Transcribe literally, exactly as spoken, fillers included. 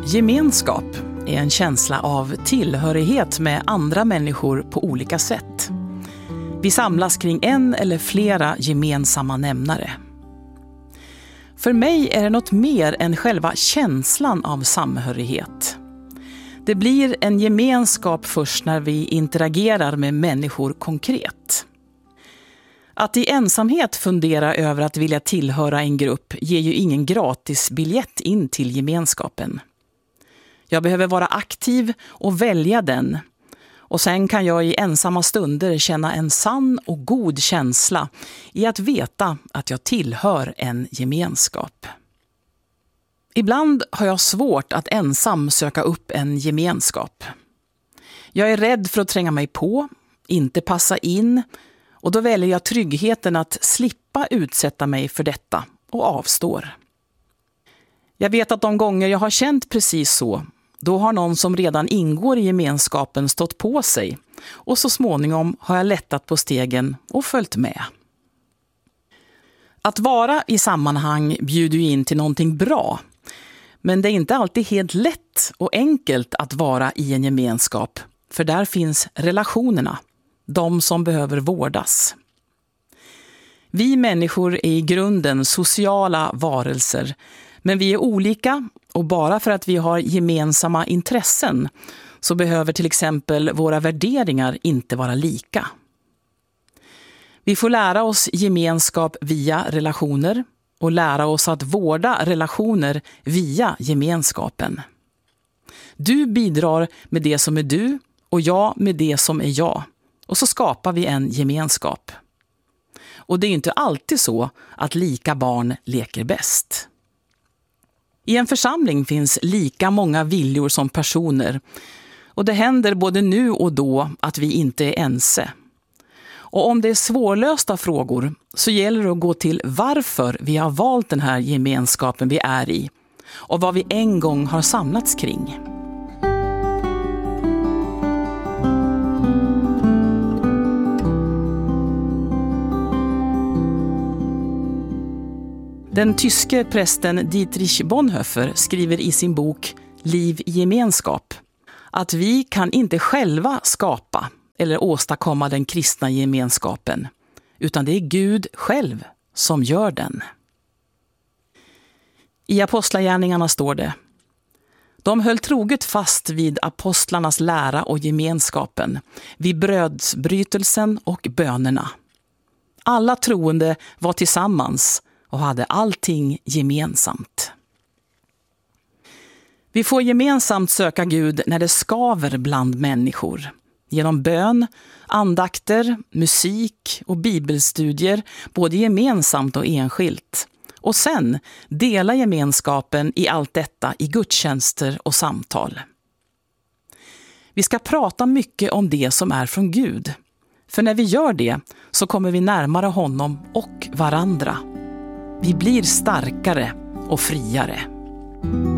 Gemenskap är en känsla av tillhörighet med andra människor på olika sätt. Vi samlas kring en eller flera gemensamma nämnare. För mig är det något mer än själva känslan av samhörighet. Det blir en gemenskap först när vi interagerar med människor konkret. Att i ensamhet fundera över att vilja tillhöra en grupp ger ju ingen gratis biljett in till gemenskapen. Jag behöver vara aktiv och välja den. Och sen kan jag i ensamma stunder känna en sann och god känsla i att veta att jag tillhör en gemenskap. Ibland har jag svårt att ensam söka upp en gemenskap. Jag är rädd för att tränga mig på, inte passa in, och då väljer jag tryggheten att slippa utsätta mig för detta och avstår. Jag vet att de gånger jag har känt precis så, då har någon som redan ingår i gemenskapen stått på sig och så småningom har jag lättat på stegen och följt med. Att vara i sammanhang bjuder ju in till någonting bra, men det är inte alltid helt lätt och enkelt att vara i en gemenskap, för där finns relationerna, de som behöver vårdas. Vi människor är i grunden sociala varelser, men vi är olika, och bara för att vi har gemensamma intressen så behöver till exempel våra värderingar inte vara lika. Vi får lära oss gemenskap via relationer och lära oss att vårda relationer via gemenskapen. Du bidrar med det som är du och jag med det som är jag, och så skapar vi en gemenskap. Och det är inte alltid så att lika barn leker bäst. I en församling finns lika många viljor som personer, och det händer både nu och då att vi inte är ense. Och om det är svårlösta frågor så gäller det att gå till varför vi har valt den här gemenskapen vi är i och vad vi en gång har samlats kring. Den tyske prästen Dietrich Bonhoeffer skriver i sin bok Liv i gemenskap att vi kan inte själva skapa eller åstadkomma den kristna gemenskapen, utan det är Gud själv som gör den. I Apostlagärningarna står det: de höll troget fast vid apostlarnas lära och gemenskapen, vid brödsbrytelsen och bönerna. Alla troende var tillsammans och hade allting gemensamt. Vi får gemensamt söka Gud när det skaver bland människor. Genom bön, andakter, musik och bibelstudier, både gemensamt och enskilt. Och sen dela gemenskapen i allt detta i gudstjänster och samtal. Vi ska prata mycket om det som är från Gud. För när vi gör det så kommer vi närmare honom och varandra. Vi blir starkare och friare.